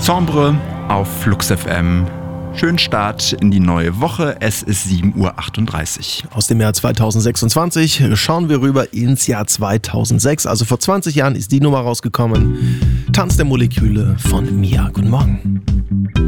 Sombre auf Flux FM. Schönen Start in die neue Woche. Es ist 7:38 Uhr. Aus dem Jahr 2026 schauen wir rüber ins Jahr 2006. Also vor 20 Jahren ist die Nummer rausgekommen. Tanz der Moleküle von Mia. Guten Morgen.